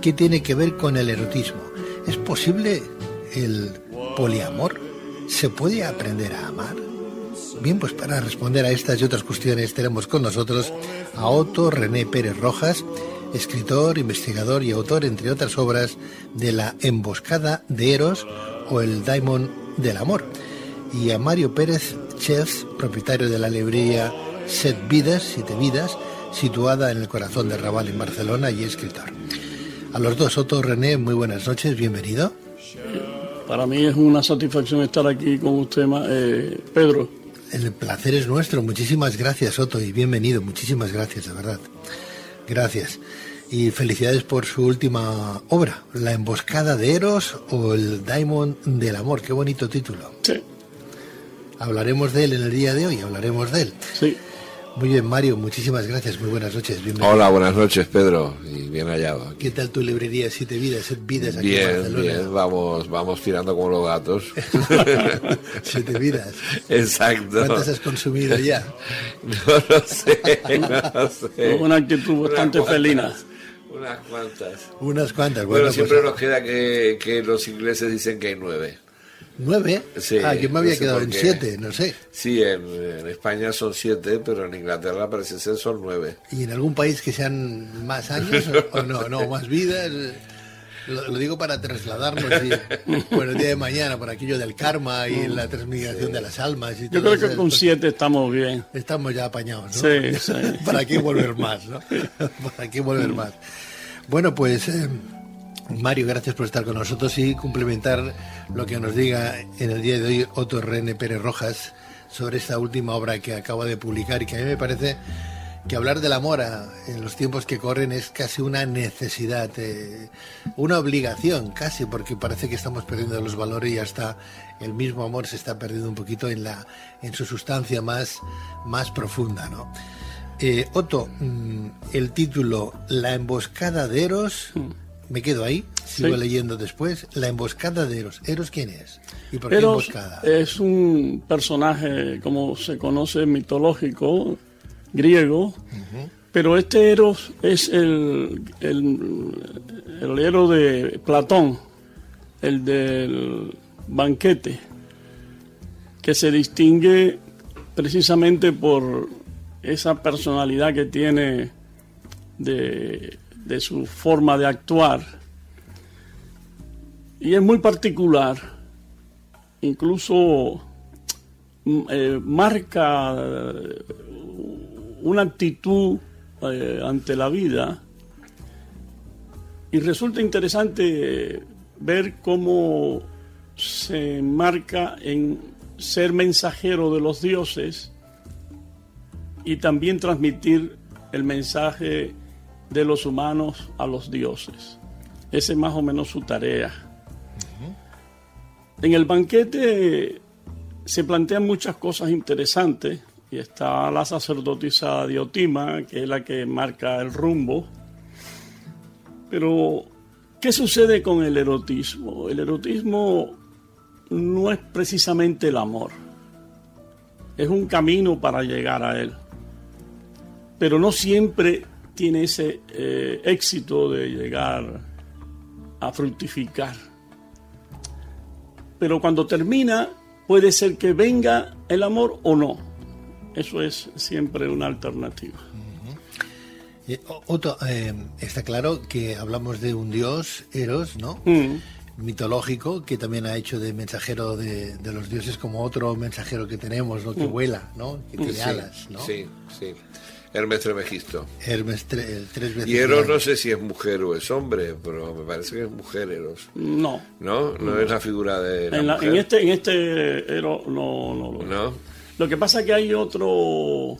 ¿qué tiene que ver con el erotismo? ¿Es posible el poliamor? ¿Se puede aprender a amar? Bien, pues para responder a estas y otras cuestiones tenemos con nosotros a Otto René Pérez Rojas, escritor, investigador y autor, entre otras obras, de La emboscada de Eros o El Daimon del amor, y a Mario Pérez Chefs, propietario de la librería Siete Vidas, situada en el corazón de Raval, en Barcelona, y escritor. A los dos, Otto, René, muy buenas noches, bienvenido. Para mí es una satisfacción estar aquí con usted, Pedro. El placer es nuestro, muchísimas gracias, Otto, y bienvenido, muchísimas gracias, de verdad. Gracias. Y felicidades por su última obra, La emboscada de Eros o El Daimon del amor. Qué bonito título. Sí. Hablaremos de él en el día de hoy, hablaremos de él. Sí. Muy bien, Mario, muchísimas gracias, muy buenas noches. Bienvenido. Hola, buenas noches, Pedro, y bien hallado. ¿Qué tal tu librería Siete Vidas aquí bien, en Barcelona? Bien, vamos tirando como los gatos. Siete Vidas. Exacto. ¿Cuántas has consumido ya? No lo sé. Una actitud bastante felina. Unas cuantas. Bueno, siempre nos queda que los ingleses dicen que hay 9. 9. Sí, yo me había no sé quedado por en qué. 7, no sé. Sí, en España son 7, pero en Inglaterra parece ser son 9. ¿Y en algún país que sean más años o no? No, más vidas. Lo digo para trasladarnos por el día de mañana, por aquello del karma y la transmigración de las almas. Y yo creo que con 7 estamos bien. Estamos ya apañados, ¿no? Sí. ¿Para qué volver más, no? ¿Para qué volver más? Bueno, pues... Mario, gracias por estar con nosotros y complementar lo que nos diga en el día de hoy Otto René Pérez Rojas sobre esta última obra que acaba de publicar, y que a mí me parece que hablar del amor en los tiempos que corren es casi una necesidad, una obligación casi, porque parece que estamos perdiendo los valores y hasta el mismo amor se está perdiendo un poquito en su sustancia más profunda, ¿no? Otto, el título La emboscada de Eros... Me quedo ahí, sigo leyendo después. La emboscada de Eros. ¿Eros quién es? ¿Y por qué Eros emboscada? Es un personaje, como se conoce, mitológico, griego, pero este Eros es el héroe de Platón, el del banquete, que se distingue precisamente por esa personalidad que tiene de su forma de actuar, y es muy particular, incluso marca una actitud ante la vida, y resulta interesante ver cómo se marca en ser mensajero de los dioses y también transmitir el mensaje de los humanos a los dioses. Esa es más o menos su tarea. En el banquete se plantean muchas cosas interesantes, y está la sacerdotisa Diotima, que es la que marca el rumbo. Pero, ¿qué sucede con el erotismo? El erotismo no es precisamente el amor. Es un camino para llegar a él. Pero no siempre tiene ese éxito de llegar a fructificar. Pero cuando termina, puede ser que venga el amor o no. Eso es siempre una alternativa. Otto, está claro que hablamos de un dios, Eros, ¿no? Mitológico, que también ha hecho de mensajero de los dioses, como otro mensajero que tenemos, ¿no? Que vuela, ¿no? Que tiene alas, ¿no? Sí. Hermes Trismegisto. Hermes tres veces. Y Eros no sé si es mujer o es hombre, pero me parece que es mujer Eros. No. ¿No es la figura de la mujer? En este Eros no. Lo que pasa es que hay otro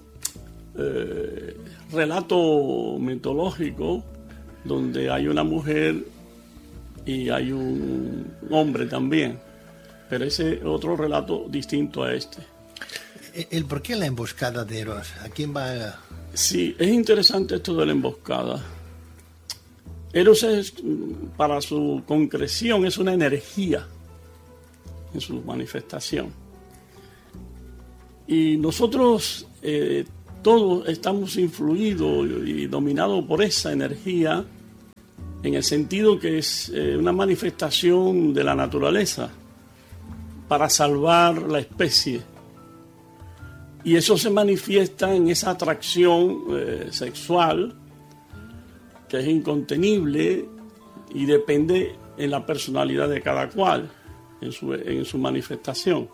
relato mitológico donde hay una mujer y hay un hombre también, pero ese otro relato distinto a este. ¿El por qué la emboscada de Eros? ¿A quién va? Sí, es interesante esto de la emboscada. Eros es, para su concreción, es una energía en su manifestación. Y nosotros todos estamos influidos y dominados por esa energía en el sentido que es una manifestación de la naturaleza para salvar la especie. Y eso se manifiesta en esa atracción sexual que es incontenible y depende en la personalidad de cada cual, en su manifestación.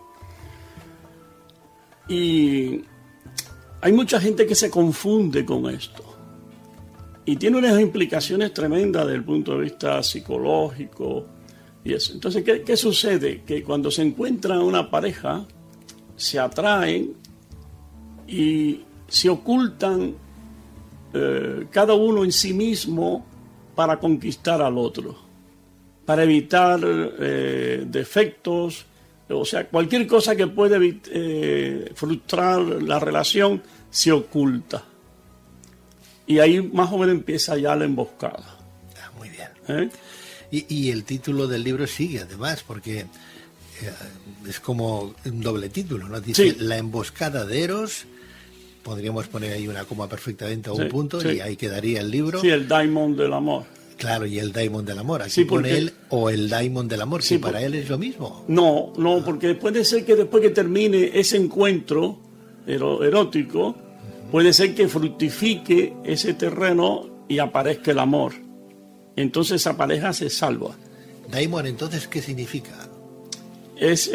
Y hay mucha gente que se confunde con esto. Y tiene unas implicaciones tremendas desde el punto de vista psicológico y eso. Entonces, ¿qué sucede? Que cuando se encuentra una pareja, se atraen y se ocultan cada uno en sí mismo para conquistar al otro, para evitar defectos, o sea, cualquier cosa que puede frustrar la relación se oculta. Y ahí más o menos empieza ya la emboscada. Muy bien. Y el título del libro sigue, además, porque es como un doble título, ¿no? Dice, sí, La emboscada de Eros. Podríamos poner ahí una coma perfectamente o un punto, sí, y ahí quedaría el libro. Sí, el Daimon del amor. Claro, y el Daimon del amor. Aquí sí, pone él o el Daimon del amor, sí, si para él es lo mismo. No, porque puede ser que después que termine ese encuentro erótico, puede ser que fructifique ese terreno y aparezca el amor. Entonces esa pareja se salva. Daimon, entonces, ¿qué significa? Es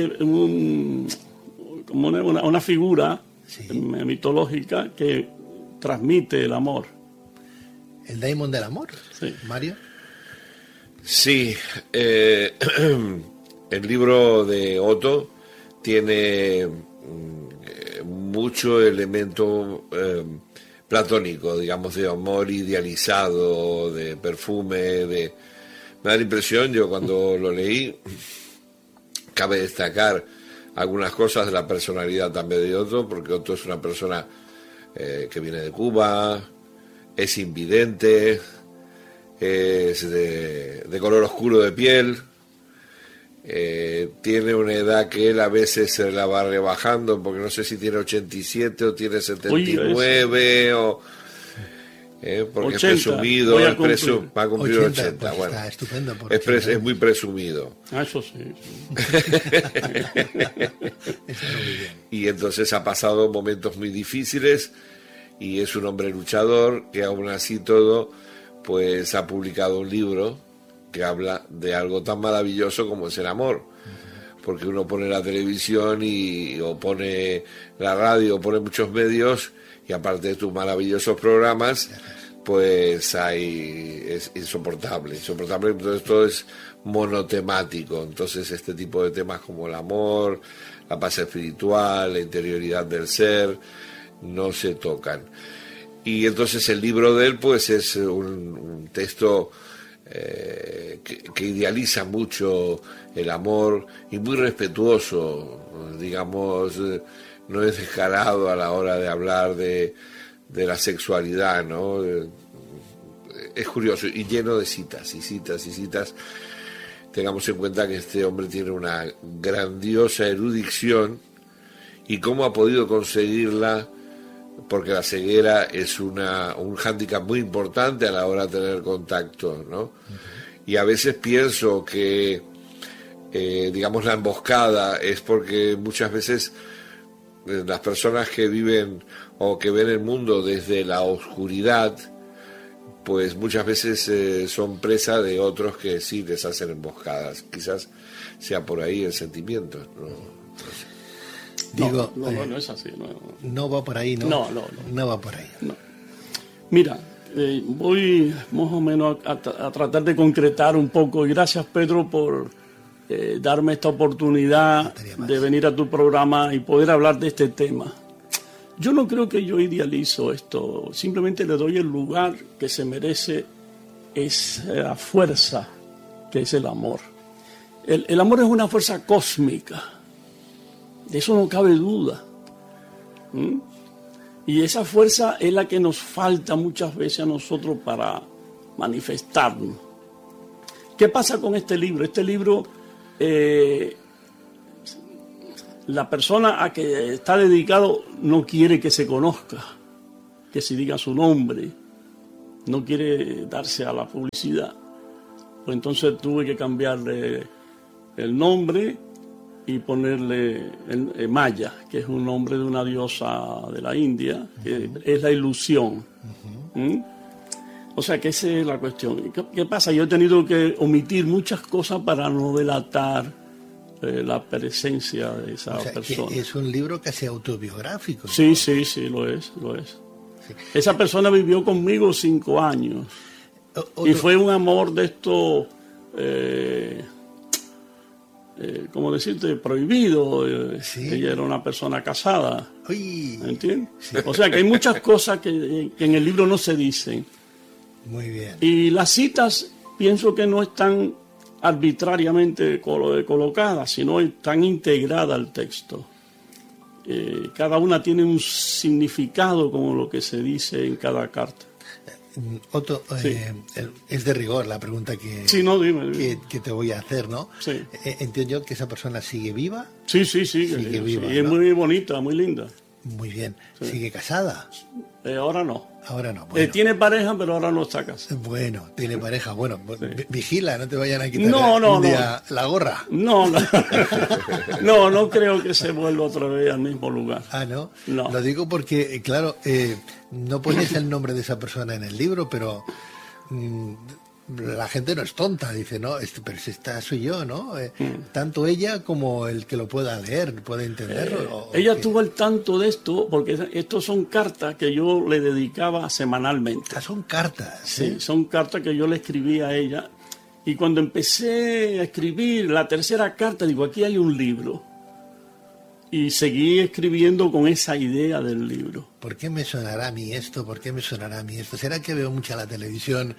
como una figura, sí, mitológica que transmite el amor. ¿El Daimon del amor? Sí. ¿Mario? Sí. El libro de Otto tiene mucho elemento platónico, digamos, de amor idealizado, de perfume, me da la impresión, yo cuando lo leí, cabe destacar algunas cosas de la personalidad también de Otto, porque Otto es una persona que viene de Cuba, es invidente, es de color oscuro de piel, tiene una edad que él a veces se la va rebajando, porque no sé si tiene 87 o tiene 79, porque 80, es presumido, va a cumplir 80. Pues bueno, está estupendo. Es muy presumido. Eso sí. Y entonces ha pasado momentos muy difíciles y es un hombre luchador que aún así todo, pues ha publicado un libro que habla de algo tan maravilloso como es el amor, porque uno pone la televisión o pone la radio o pone muchos medios y aparte de tus maravillosos programas, pues es insoportable, entonces todo es monotemático. Entonces este tipo de temas como el amor, la paz espiritual, la interioridad del ser, no se tocan. Y entonces el libro de él pues es un texto que idealiza mucho el amor y muy respetuoso, digamos, no es descarado a la hora de hablar de la sexualidad, ¿no? Es curioso y lleno de citas y citas y citas. Tengamos en cuenta que este hombre tiene una grandiosa erudición y cómo ha podido conseguirla, porque la ceguera es un hándicap muy importante a la hora de tener contacto, ¿no? Y a veces pienso que, digamos, la emboscada es porque muchas veces las personas que viven o que ven el mundo desde la oscuridad, pues muchas veces son presa de otros que sí les hacen emboscadas. Quizás sea por ahí el sentimiento, ¿no? Digo, no es así. No va por ahí, ¿no? No va por ahí. No. Mira, voy más o menos a tratar de concretar un poco. Y gracias, Pedro, por darme esta oportunidad de venir a tu programa y poder hablar de este tema. Yo no creo que yo idealizo esto. Simplemente le doy el lugar que se merece, esa fuerza que es el amor. El amor es una fuerza cósmica. De eso no cabe duda. Y esa fuerza es la que nos falta muchas veces a nosotros para manifestarnos. ¿Qué pasa con este libro? Este libro, la persona a que está dedicado no quiere que se conozca, que se diga su nombre. no quiere darse a la publicidad. Pues entonces tuve que cambiarle el nombre y ponerle Maya, que es un nombre de una diosa de la India, que es la ilusión. O sea que esa es la cuestión. ¿Qué pasa? Yo he tenido que omitir muchas cosas para no delatar la presencia de esa persona. Que es un libro casi autobiográfico. Sí, ¿no? Sí, lo es. Sí. Esa persona vivió conmigo 5 años. Y fue un amor de esto, ¿cómo decirte? Prohibido. Sí. Ella era una persona casada. Uy. ¿Entiendes? Sí. O sea que hay muchas cosas que en el libro no se dicen. Muy bien. Y las citas pienso que no están arbitrariamente colocadas, sino están integradas al texto. Cada una tiene un significado como lo que se dice en cada carta. Otto, sí. Es de rigor la pregunta que, sí, no, dime. Que te voy a hacer, ¿no? Sí. Entiendo yo que esa persona sigue viva. Sí. Sigue viva, y es muy bonita, muy linda. Muy bien. Sí. ¿Sigue casada? Ahora no. Ahora no. Bueno. Tiene pareja, pero ahora no está casada. Bueno, tiene pareja. Bueno, sí. Vigila, no te vayan a quitar un día la gorra. No creo que se vuelva otra vez al mismo lugar. Ah, ¿no? No. Lo digo porque, claro, no pones el nombre de esa persona en el libro, pero la gente no es tonta, dice, no, pero si esta soy yo, ¿no? Tanto ella como el que lo pueda leer, puede entenderlo. Ella estuvo al tanto de esto, porque estos son cartas que yo le dedicaba semanalmente. Ah, son cartas. Sí, son cartas que yo le escribía a ella. Y cuando empecé a escribir la tercera carta, digo, aquí hay un libro. Y seguí escribiendo con esa idea del libro. ¿Por qué me sonará a mí esto? ¿Por qué me sonará a mí esto? ¿Será que veo mucha la televisión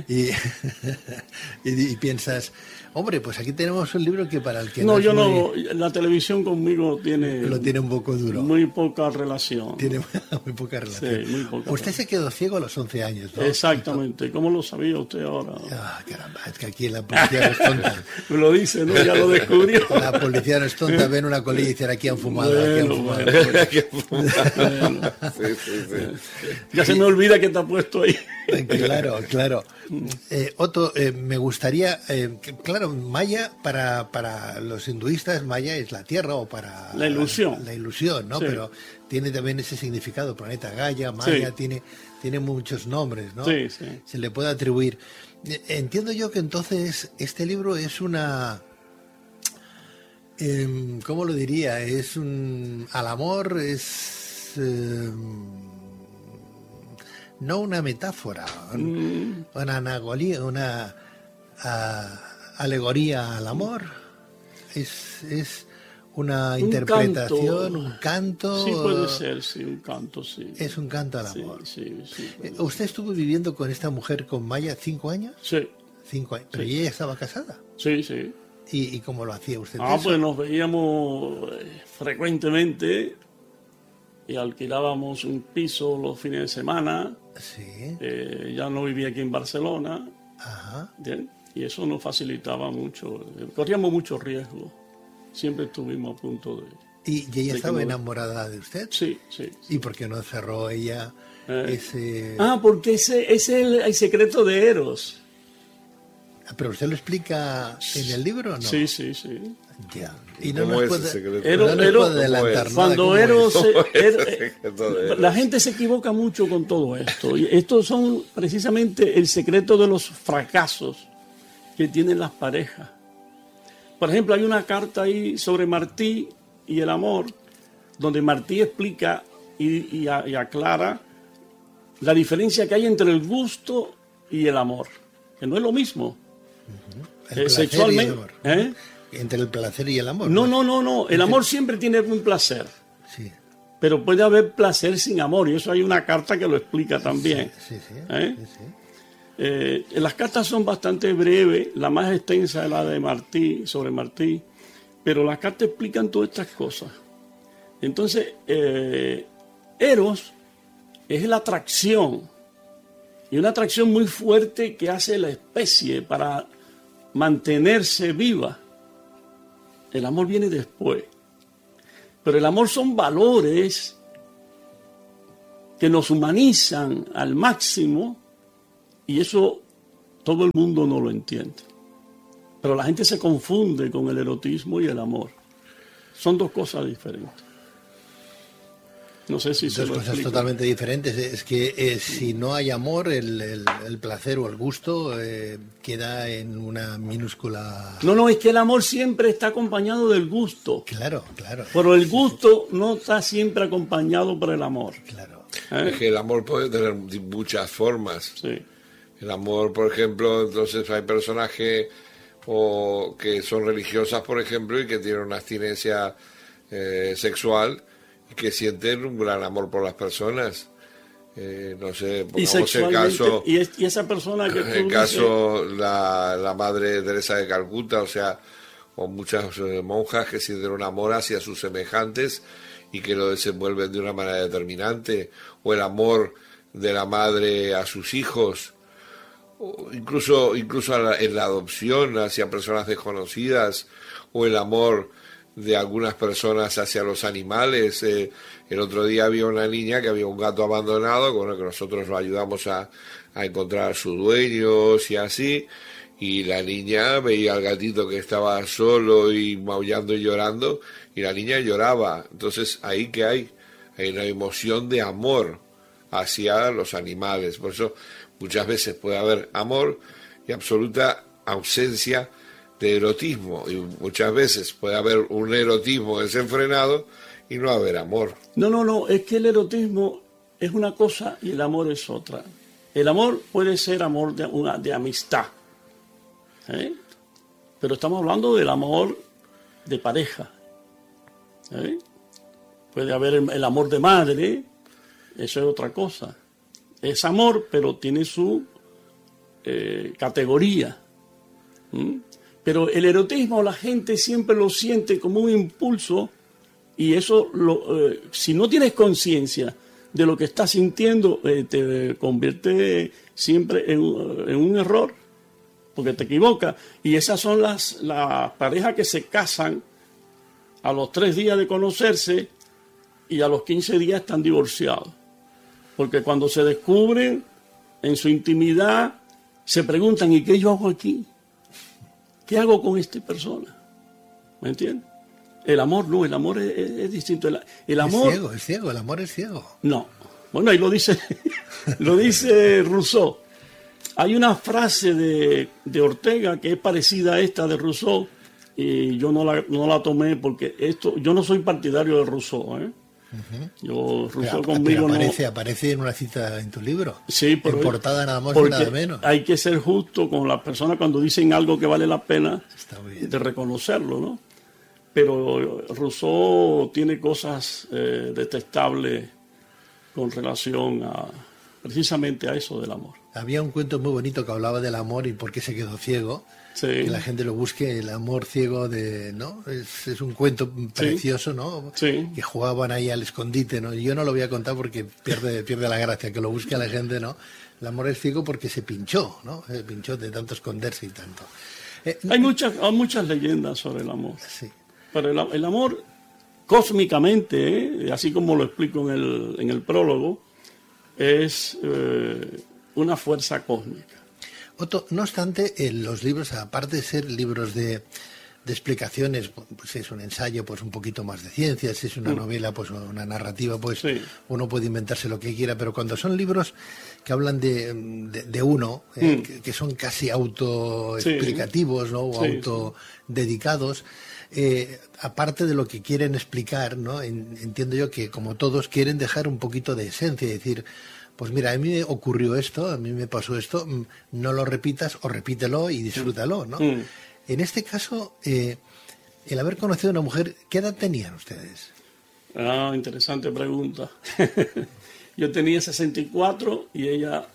y piensas, hombre, pues aquí tenemos un libro que para el que no... La televisión conmigo lo tiene un poco duro. Muy poca relación. Tiene muy poca relación. Sí, muy poca. Usted se quedó ciego a los 11 años, ¿no? Exactamente. ¿Cómo lo sabía usted ahora? Ah, caramba, es que aquí la policía no es tonta. Me lo dice, ¿no? Ya lo descubrió. La policía no es tonta, ven una colilla y dicen, aquí han fumado, aquí han fumado. Sí. Ya se me olvida que te ha puesto ahí. Claro. Otto, me gustaría, claro, Maya para los hinduistas, Maya es la tierra o para la ilusión. La ilusión, ¿no? Sí. Pero tiene también ese significado, planeta Gaia, Maya, sí. tiene muchos nombres, ¿no? Sí. Se le puede atribuir. Entiendo yo que entonces este libro es una... ¿cómo lo diría? Es al amor es... no una metáfora, una alegoría al amor, es una interpretación, un canto. Sí, puede ser, sí, un canto, sí. Es un canto al amor. Sí, ¿Usted estuvo viviendo con esta mujer, con Maya, 5 años? Sí. 5 años. ¿Pero ella estaba casada? Sí. ¿Y cómo lo hacía usted? Pues nos veíamos frecuentemente y alquilábamos un piso los fines de semana. Sí. Ya no vivía aquí en Barcelona. Ajá. ¿Bien? Y eso nos facilitaba mucho. Corríamos mucho riesgo. Siempre estuvimos a punto de... ¿Y ella estaba enamorada de usted? Sí. ¿Y por qué no cerró ella ese...? Porque ese es el secreto de Eros. ¿Pero usted lo explica en el libro o no? Sí. Ya. Y no ¿Cómo nos es puede, ese secreto? no nos puede adelantar nada. Cuando Eros... La gente se equivoca mucho con todo esto. Y estos son precisamente el secreto de los fracasos que tienen las parejas. Por ejemplo, hay una carta ahí sobre Martí y el amor, donde Martí explica y aclara la diferencia que hay entre el gusto y el amor, que no es lo mismo. El sexualmente. y el amor. Entre el placer y el amor. No. El amor siempre tiene un placer. Sí. Pero puede haber placer sin amor, y eso hay una carta que lo explica también. Sí. Las cartas son bastante breves, la más extensa es la de Martí, sobre Martí, pero las cartas explican todas estas cosas. Entonces, Eros es la atracción, y una atracción muy fuerte que hace la especie para mantenerse viva. El amor viene después. Pero el amor son valores que nos humanizan al máximo Y eso todo el mundo no lo entiende. Pero la gente se confunde con el erotismo y el amor. Son dos cosas diferentes. No sé si se lo Dos cosas explico. totalmente diferentes. Es que si no hay amor, el placer o el gusto queda en una minúscula... No, es que el amor siempre está acompañado del gusto. Claro, claro. Pero el gusto no está siempre acompañado por el amor. Claro. Es que el amor puede tener muchas formas. Sí. El amor, por ejemplo, entonces hay personajes que son religiosas, por ejemplo, y que tienen una abstinencia sexual y que sienten un gran amor por las personas. No sé, pongamos el caso... Y esa persona que tú el caso, la madre Teresa de Calcuta, o sea, o muchas monjas que sienten un amor hacia sus semejantes y que lo desenvuelven de una manera determinante, o el amor de la madre a sus hijos, o incluso en la adopción hacia personas desconocidas, o el amor de algunas personas hacia los animales. El otro día había una niña que había un gato abandonado, bueno, que nosotros lo ayudamos a encontrar a sus dueños y así, y la niña veía al gatito que estaba solo y maullando y llorando, y la niña lloraba. Entonces ahí que hay una emoción de amor hacia los animales. Por eso muchas veces puede haber amor y absoluta ausencia de erotismo, y muchas veces puede haber un erotismo desenfrenado y no haber amor. No, es que el erotismo es una cosa y el amor es otra. El amor puede ser amor de amistad, ¿eh? Pero estamos hablando del amor de pareja, ¿eh? Puede haber el amor de madre, eso es otra cosa. Es amor, pero tiene su categoría. Pero el erotismo la gente siempre lo siente como un impulso, y eso, si no tienes conciencia de lo que estás sintiendo, te convierte siempre en un error, porque te equivocas. Y esas son las parejas que se casan a los 3 días de conocerse y a los 15 días están divorciados. Porque cuando se descubren en su intimidad, se preguntan, ¿y qué yo hago aquí? ¿Qué hago con esta persona? ¿Me entiendes? El amor no, el amor es distinto. El amor... Es ciego, el amor es ciego. No. Bueno, ahí lo dice Rousseau. Hay una frase de Ortega que es parecida a esta de Rousseau, y yo no la tomé porque yo no soy partidario de Rousseau, ¿eh? Yo, Rousseau conmigo aparece en una cita en tu libro. Sí, pero en portada nada más y nada menos. Hay que ser justo con las personas cuando dicen algo que vale la pena de reconocerlo, ¿no? Pero Rousseau tiene cosas detestables con relación precisamente a eso del amor. Había un cuento muy bonito que hablaba del amor y por qué se quedó ciego. Sí. Que la gente lo busque, el amor ciego ¿no? Es un cuento precioso, ¿no? Sí. Que jugaban ahí al escondite, ¿no? Yo no lo voy a contar porque pierde la gracia, que lo busque a la gente, ¿no? El amor es ciego porque se pinchó, ¿no? Se pinchó de tanto esconderse y tanto. Hay muchas leyendas sobre el amor. Sí. Pero el amor, cósmicamente, así como lo explico en el prólogo, es una fuerza cósmica. Otto, no obstante, los libros, aparte de ser libros de explicaciones, pues si es un ensayo, pues un poquito más de ciencia, si es una novela, pues una narrativa, pues sí, uno puede inventarse lo que quiera, pero cuando son libros que hablan de uno, que son casi autoexplicativos, ¿no? O autodedicados, aparte de lo que quieren explicar, ¿no? Entiendo yo que, como todos, quieren dejar un poquito de esencia, es decir, pues mira, a mí me ocurrió esto, a mí me pasó esto, no lo repitas o repítelo y disfrútalo, ¿no? En este caso, el haber conocido a una mujer, ¿qué edad tenían ustedes? Interesante pregunta. Yo tenía 64 y ella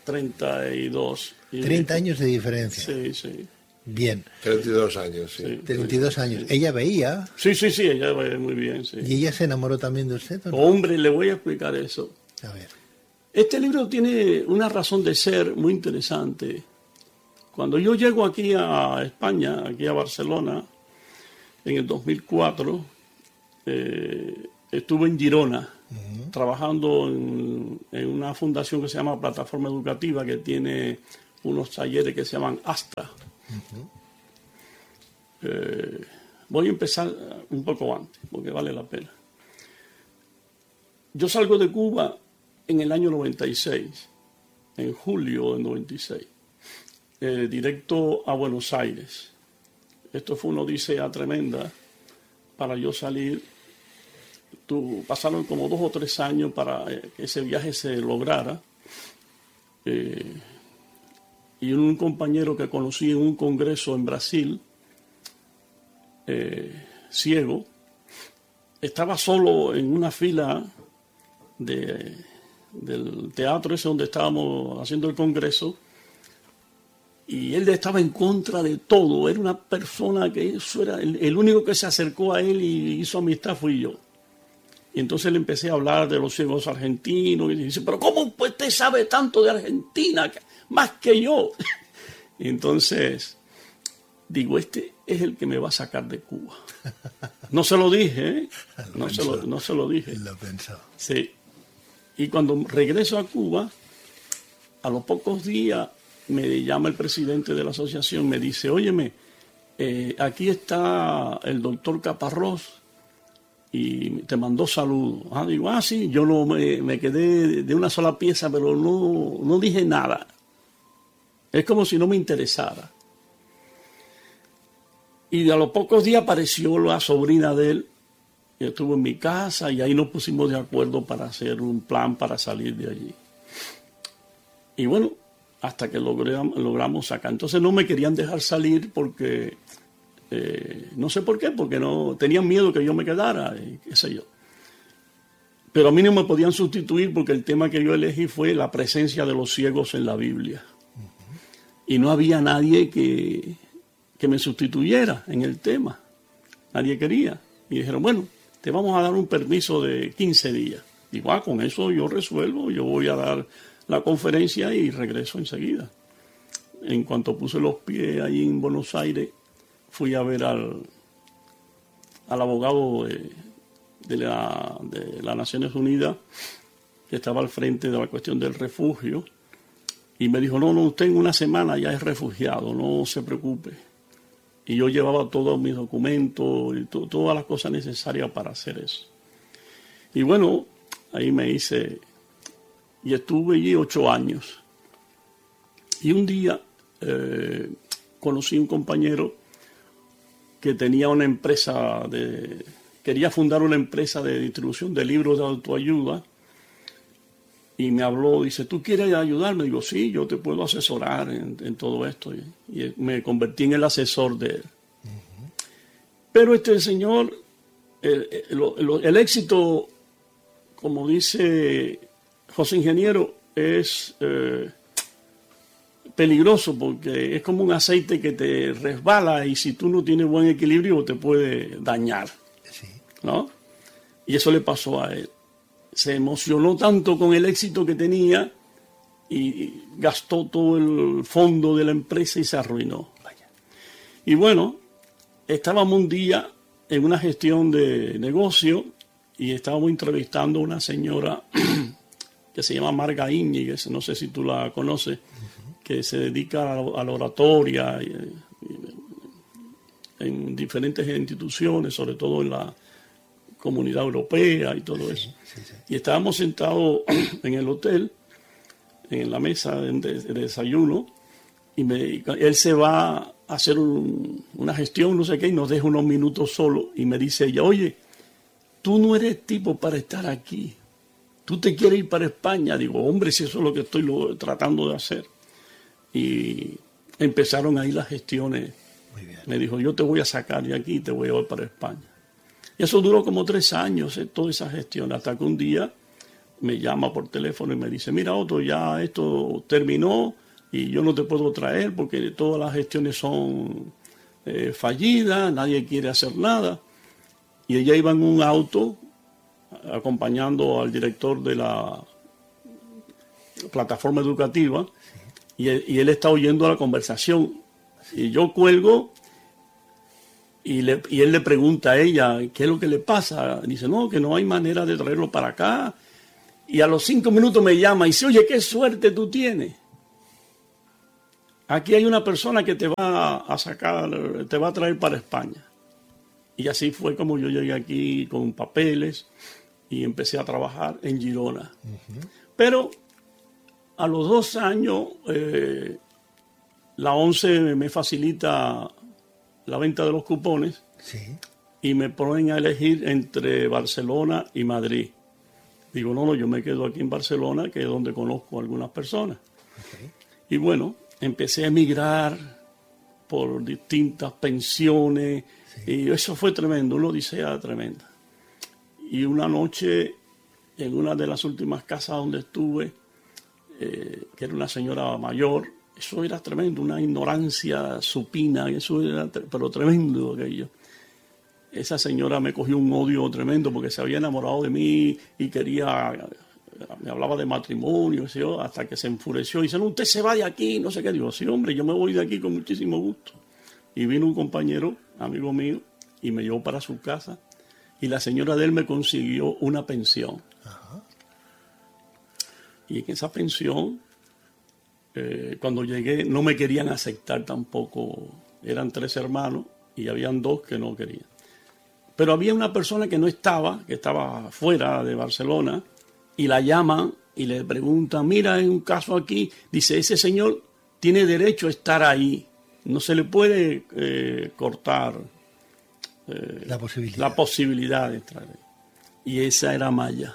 32. 30 años de diferencia. Sí. Bien. 32 años, sí. 32 años. ¿Ella veía? Sí, ella veía muy bien, sí. ¿Y ella se enamoró también de usted? ¿O no? Hombre, le voy a explicar eso. A ver. Este libro tiene una razón de ser muy interesante. Cuando yo llego aquí a España, aquí a Barcelona, en el 2004, estuve en Girona, trabajando en una fundación que se llama Plataforma Educativa, que tiene unos talleres que se llaman Astra. Voy a empezar un poco antes, porque vale la pena. Yo salgo de Cuba en el año 96, en julio del 96, directo a Buenos Aires. Esto fue una odisea tremenda para yo salir. Pasaron como 2 o 3 años para que ese viaje se lograra. Y un compañero que conocí en un congreso en Brasil, ciego, estaba solo en una fila del teatro ese donde estábamos haciendo el congreso, y él estaba en contra de todo. Era una persona que eso era el único que se acercó a él y hizo amistad fui yo. Y entonces le empecé a hablar de los ciegos argentinos y dice, pero ¿cómo pues usted sabe tanto de Argentina? Más que yo. Y entonces digo, este es el que me va a sacar de Cuba. No se lo dije, ¿eh? No se lo dije. Lo pensó. Sí. Y cuando regreso a Cuba, a los pocos días me llama el presidente de la asociación, me dice, óyeme, aquí está el doctor Caparrós y te mandó saludos. Digo, sí, yo no me quedé de una sola pieza, pero no dije nada. Es como si no me interesara. Y a los pocos días apareció la sobrina de él, y estuvo en mi casa, y ahí nos pusimos de acuerdo para hacer un plan para salir de allí. Y bueno, hasta que logramos sacar. Entonces no me querían dejar salir porque... no sé por qué, porque no tenían miedo que yo me quedara, qué sé yo. Pero a mí no me podían sustituir porque el tema que yo elegí fue la presencia de los ciegos en la Biblia. Y no había nadie que me sustituyera en el tema. Nadie quería. Y dijeron, bueno, te vamos a dar un permiso de 15 días. Digo, con eso yo resuelvo, yo voy a dar la conferencia y regreso enseguida. En cuanto puse los pies ahí en Buenos Aires, fui a ver al abogado de las Naciones Unidas, que estaba al frente de la cuestión del refugio, y me dijo, no, usted en una semana ya es refugiado, no se preocupe. Y yo llevaba todos mis documentos y todas las cosas necesarias para hacer eso. Y bueno, ahí me hice, y estuve allí 8 años. Y un día conocí un compañero que tenía una empresa quería fundar una empresa de distribución de libros de autoayuda, y me habló, dice, ¿tú quieres ayudarme? Digo, sí, yo te puedo asesorar en todo esto, y me convertí en el asesor de él. Pero este señor, el éxito, como dice José Ingeniero, es peligroso porque es como un aceite que te resbala y si tú no tienes buen equilibrio te puede dañar, sí, ¿no? Y eso le pasó a él. Se emocionó tanto con el éxito que tenía y gastó todo el fondo de la empresa y se arruinó. Vaya. Y bueno, estábamos un día en una gestión de negocio y estábamos entrevistando a una señora que se llama Marga Íñiguez, no sé si tú la conoces, que se dedica a la oratoria en diferentes instituciones, sobre todo en la Comunidad Europea y todo eso. Sí. Y estábamos sentados en el hotel, en la mesa de desayuno, y él se va a hacer una gestión, no sé qué, y nos deja unos minutos solos, y me dice ella, oye, tú no eres tipo para estar aquí, tú te quieres ir para España. Digo, hombre, si eso es lo que estoy tratando de hacer. Y empezaron ahí las gestiones. Muy bien. Me dijo, yo te voy a sacar de aquí y te voy a llevar para España. Y eso duró como 3 años, toda esa gestión, hasta que un día me llama por teléfono y me dice, mira Otto, ya esto terminó y yo no te puedo traer porque todas las gestiones son fallidas, nadie quiere hacer nada. Y ella iba en un auto acompañando al director de la plataforma educativa, y él está oyendo la conversación. Y yo cuelgo y él le pregunta a ella, ¿qué es lo que le pasa? Dice, no, que no hay manera de traerlo para acá. Y a los 5 minutos me llama y dice, oye, qué suerte tú tienes. aquí hay una persona que te va a sacar, te va a traer para España. Y así fue como yo llegué aquí con papeles y empecé a trabajar en Girona. Pero a los 2 años, la ONCE me facilita la venta de los cupones. Sí. Y me ponen a elegir entre Barcelona y Madrid. Digo, no, yo me quedo aquí en Barcelona, que es donde conozco a algunas personas. Okay. Y bueno, empecé a emigrar por distintas pensiones, sí. Y eso fue tremendo, una odisea tremenda. Y una noche, en una de las últimas casas donde estuve, que era una señora mayor, eso era tremendo, una ignorancia supina, eso era pero tremendo aquello. Esa señora me cogió un odio tremendo porque se había enamorado de mí y me hablaba de matrimonio, ¿sí? Hasta que se enfureció y dice, no, usted se va de aquí, no sé qué. Digo, sí, hombre, yo me voy de aquí con muchísimo gusto. Y vino un compañero, amigo mío, y me llevó para su casa y la señora de él me consiguió una pensión. Ajá. Y en esa pensión, cuando llegué, no me querían aceptar tampoco. Eran 3 hermanos y habían 2 que no querían. Pero había una persona que no estaba, que estaba fuera de Barcelona, y la llaman y le preguntan, mira, hay un caso aquí. Dice, ese señor tiene derecho a estar ahí. No se le puede cortar la posibilidad de entrar ahí. Y esa era Maya.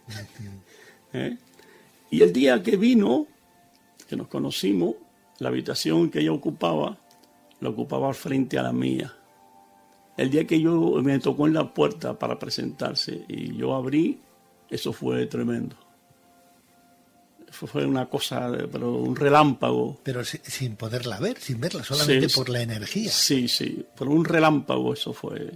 Y el día que vino, que nos conocimos, la habitación que ella ocupaba, la ocupaba frente a la mía. El día que me tocó en la puerta para presentarse y yo abrí, eso fue tremendo. Eso fue una cosa, pero un relámpago. Pero sin poderla ver, sin verla, solamente sí, por la energía. Sí, por un relámpago eso fue.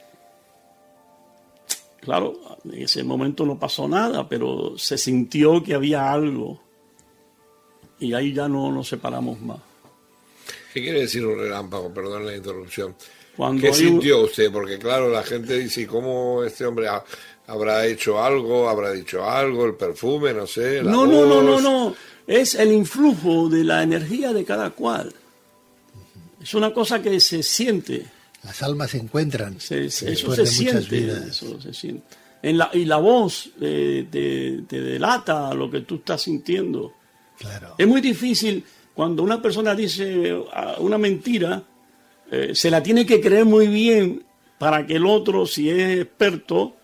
Claro, en ese momento no pasó nada, pero se sintió que había algo. Y ahí ya no nos separamos más. ¿Qué quiere decir un relámpago? Perdón la interrupción. ¿Qué sintió usted? Porque claro, la gente dice, ¿cómo este hombre habrá hecho algo, habrá dicho algo, el perfume, no sé? No. Es el influjo de la energía de cada cual. Es una cosa que se siente. Las almas se encuentran. Eso se siente. Y la voz te delata lo que tú estás sintiendo. Claro. Es muy difícil cuando una persona dice una mentira. Se la tiene que creer muy bien para que el otro, si es experto,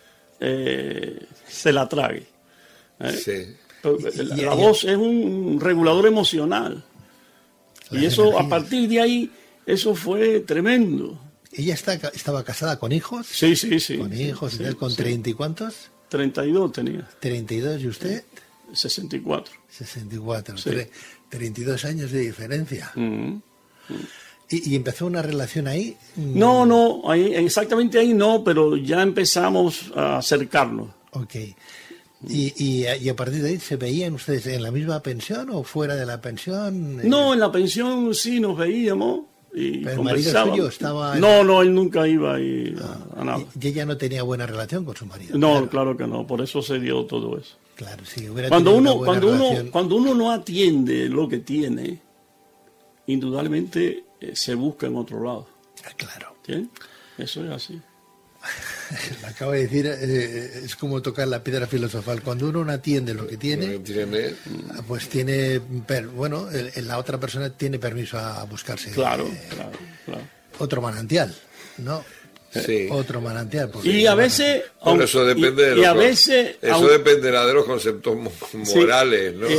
se la trague. Sí. La voz es un regulador emocional. Y eso, energías. A partir de ahí, eso fue tremendo. ¿Ella estaba casada con hijos? Sí. ¿Con hijos? Sí, ¿con 30 y cuántos? 32 tenía. ¿32 y usted? 64. 64. Sí. 32 años de diferencia. ¿Y empezó una relación ahí? No, exactamente ahí no, pero ya empezamos a acercarnos. Ok. ¿Y a partir de ahí se veían ustedes en la misma pensión o fuera de la pensión? No, en la pensión sí nos veíamos y ¿pero el marido suyo estaba...? No, él nunca iba ahí a nada. ¿Y ella no tenía buena relación con su marido? No, claro que no, por eso se dio todo eso. Claro, sí. Cuando uno no atiende lo que tiene, indudablemente se busca en otro lado. Claro. ¿Sí? Eso es así. Me acabo de decir, es como tocar la piedra filosofal. Cuando uno no atiende lo que tiene, pues tiene, la otra persona tiene permiso a buscarse. Claro. Otro manantial, ¿no? Sí. Otro manantial. Y a veces... eso depende dependerá de los conceptos morales, ¿no?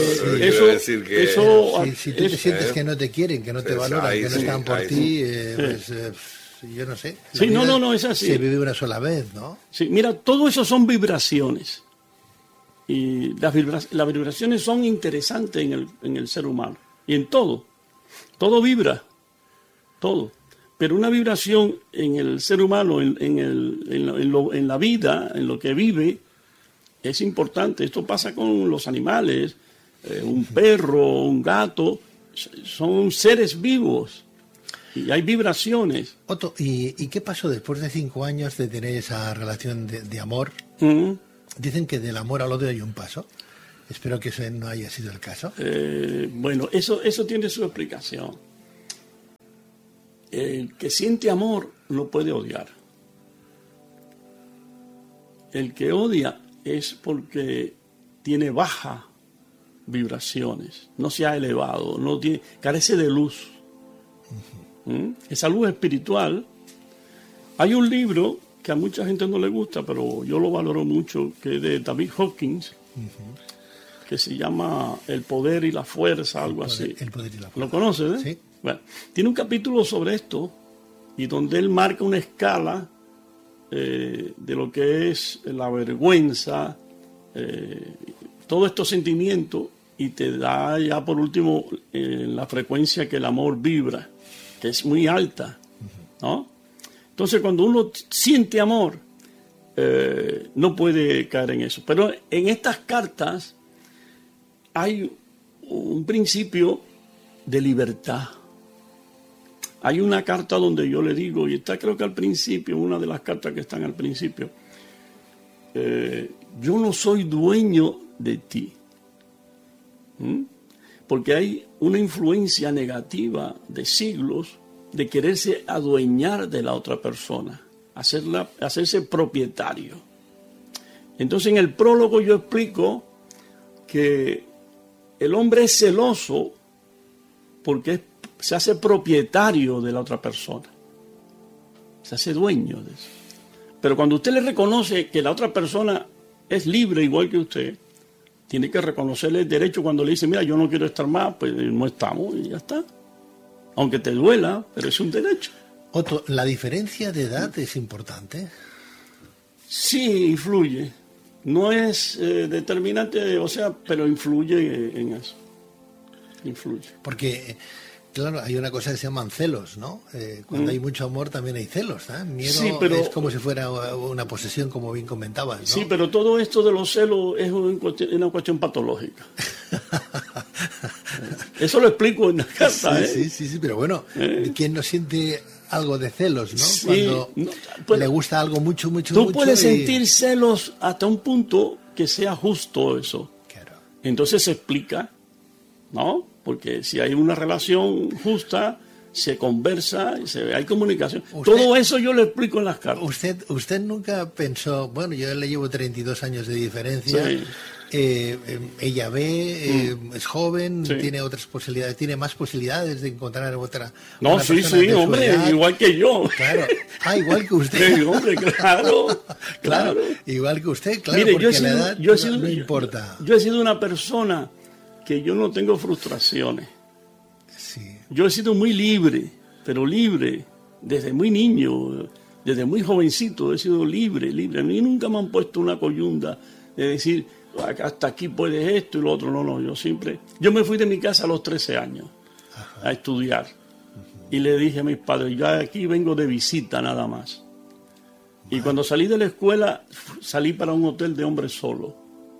Si tú te sientes que no te quieren, que no te valoran, que no están por ti, yo no sé. Sí, no, es así. Se vive una sola vez, ¿no? Sí, mira, todo eso son vibraciones. Y las vibraciones son interesantes en el ser humano. Y en todo. Todo vibra. Todo. Pero una vibración en el ser humano, en la vida, en lo que vive, es importante. Esto pasa con los animales, un perro, un gato, son seres vivos y hay vibraciones. Otto, ¿y qué pasó después de 5 años de tener esa relación de amor? Dicen que del amor al odio hay un paso. Espero que ese no haya sido el caso. Bueno, eso tiene su explicación. El que siente amor no puede odiar. El que odia es porque tiene bajas vibraciones, no se ha elevado, carece de luz. Esa luz espiritual. Hay un libro que a mucha gente no le gusta, pero yo lo valoro mucho, que es de David Hawkins, que se llama El poder y la fuerza, algo así. El poder y la fuerza. ¿Lo conoces? Sí. Bueno, tiene un capítulo sobre esto y donde él marca una escala de lo que es la vergüenza, todos estos sentimientos, y te da ya por último la frecuencia que el amor vibra, que es muy alta, ¿no? Entonces cuando uno siente amor, no puede caer en eso. Pero en estas cartas hay un principio de libertad. Hay una carta donde yo le digo, y está creo que al principio, una de las cartas que están al principio, yo no soy dueño de ti. Porque hay una influencia negativa de siglos de quererse adueñar de la otra persona, hacerse propietario. Entonces en el prólogo yo explico que el hombre es celoso porque se hace propietario de la otra persona, se hace dueño de eso. Pero cuando usted le reconoce que la otra persona es libre igual que usted, tiene que reconocerle el derecho. Cuando le dice, mira, yo no quiero estar más, pues no estamos y ya está. Aunque te duela, pero es un derecho. Otto, ¿la diferencia de edad es importante? Sí, influye. No es determinante, pero influye en eso. Influye. Porque, claro, hay una cosa que se llaman celos, ¿no? Cuando hay mucho amor también hay celos, ¿eh? Miedo sí, pero es como si fuera una posesión, como bien comentabas, ¿no? Sí, pero todo esto de los celos es una cuestión patológica. Eso lo explico en la carta, Sí, pero bueno, ¿quién no siente algo de celos, no? Sí, cuando le gusta algo mucho. Tú puedes sentir celos hasta un punto que sea justo eso. Claro. Entonces se explica, ¿no? Porque si hay una relación justa, se conversa, hay comunicación. Todo eso yo lo explico en las cartas. ¿Usted nunca pensó, bueno, yo le llevo 32 años de diferencia, sí. Ella ve, es joven, sí. tiene otras posibilidades, tiene más posibilidades de encontrar otra No, sí, hombre, igual que yo. Claro. Igual que usted. Sí, hombre, claro. Igual que usted, claro. Mire, porque la edad no importa. Yo he sido una persona que yo no tengo frustraciones. Sí. Yo he sido muy libre, pero libre, desde muy niño, desde muy jovencito he sido libre. A mí nunca me han puesto una coyunda de decir, hasta aquí puedes esto y lo otro. No, yo me fui de mi casa a los 13 años a estudiar. Y le dije a mis padres, yo aquí vengo de visita nada más. Y cuando salí de la escuela, salí para un hotel de hombres solo.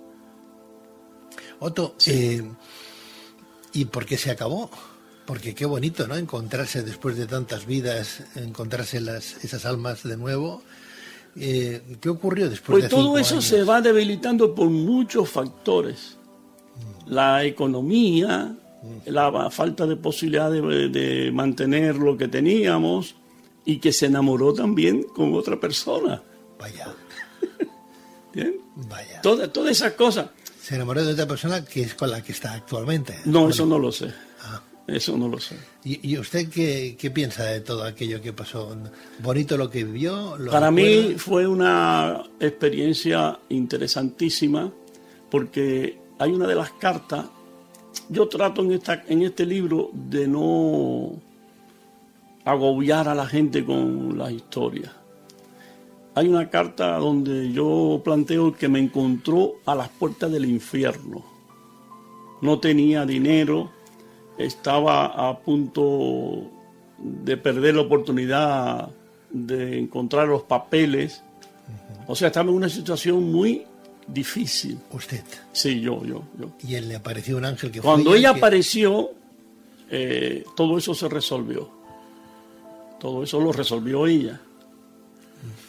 Otto, sí. ¿Y por qué se acabó? Porque qué bonito, ¿no? Encontrarse después de tantas vidas, encontrarse esas almas de nuevo. ¿Qué ocurrió después de 5 años? Pues todo eso se va debilitando por muchos factores. La economía, la falta de posibilidad de mantener lo que teníamos, y que se enamoró también con otra persona. Vaya. ¿Bien? Vaya. Todas esas cosas. ¿Se enamoró de otra persona que es con la que está actualmente? No, bueno, eso no lo sé. Eso no lo sé. ¿Y usted qué piensa de todo aquello que pasó? ¿Bonito lo que vivió? Para mí fue una experiencia interesantísima, porque hay una de las cartas, yo trato en este libro de no agobiar a la gente con las historias. Hay una carta donde yo planteo que me encontró a las puertas del infierno. No tenía dinero, estaba a punto de perder la oportunidad de encontrar los papeles. O sea, estaba en una situación muy difícil. ¿Usted? Sí, yo. ¿Y él le apareció un ángel que Cuando ella apareció, todo eso se resolvió. Todo eso lo resolvió ella.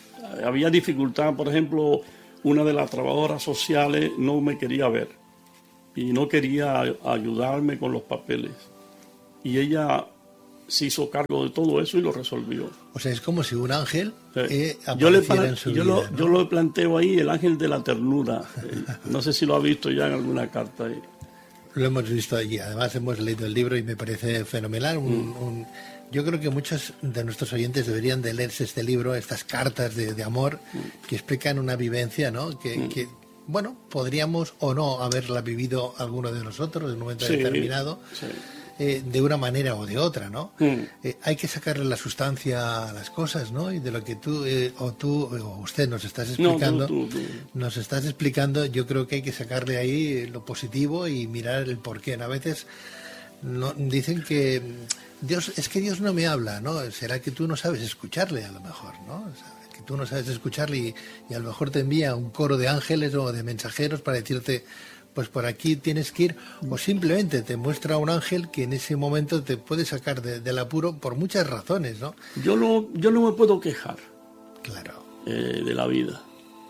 Había dificultad, por ejemplo, una de las trabajadoras sociales no me quería ver. y no quería ayudarme con los papeles. Y ella se hizo cargo de todo eso y lo resolvió. O sea, es como si un ángel yo apareciera en su vida, ¿no? yo lo planteo ahí, el ángel de la ternura. No sé si lo ha visto ya en alguna carta ahí. Lo hemos visto allí. Además, hemos leído el libro y me parece fenomenal. Yo creo que muchos de nuestros oyentes deberían de leerse este libro, estas cartas de amor que explican una vivencia, ¿no? Que, bueno, podríamos o no haberla vivido alguno de nosotros en un momento determinado. Sí. De una manera o de otra, ¿no? Hay que sacarle la sustancia a las cosas, ¿no? Y de lo que tú o usted nos estás explicando, nos estás explicando, yo creo que hay que sacarle ahí lo positivo y mirar el porqué. A veces dicen que Dios no me habla, ¿no? Será que tú no sabes escucharle a lo mejor, ¿no? O sea, que tú no sabes escucharle y a lo mejor te envía un coro de ángeles o de mensajeros para decirte, pues por aquí tienes que ir, o simplemente te muestra un ángel que en ese momento te puede sacar del apuro por muchas razones, ¿no? Yo no me puedo quejar. Claro. De la vida.